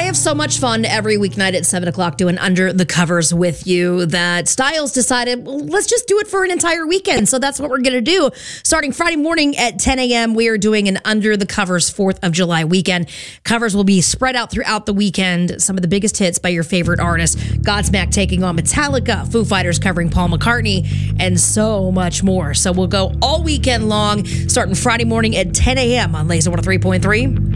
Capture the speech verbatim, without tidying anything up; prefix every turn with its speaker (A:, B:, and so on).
A: have so much fun every weeknight at seven o'clock doing Under the Covers with you that Styles decided, well, let's just do it for an entire weekend. So that's what we're going to do. Starting Friday morning at ten a.m., we are doing an Under the Covers fourth of July weekend. Covers will be spread out throughout the weekend. Some of the biggest hits by your favorite artists. Godsmack taking on Metallica, Foo Fighters covering Paul McCartney, and so much more. So we'll go all weekend long, starting Friday morning at ten a.m. on Laser one oh three point three.